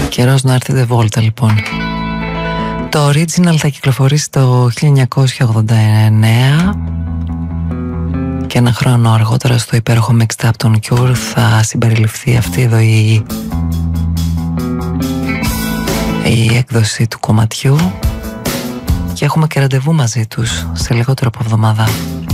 Καιρός να έρθει The Volta λοιπόν. Το original θα κυκλοφορήσει το 1989 και ένα χρόνο αργότερα στο υπέροχο mixed up των Cure θα συμπεριληφθεί αυτή εδώ η έκδοση του κομματιού και έχουμε και ραντεβού μαζί τους σε λιγότερο από εβδομάδα.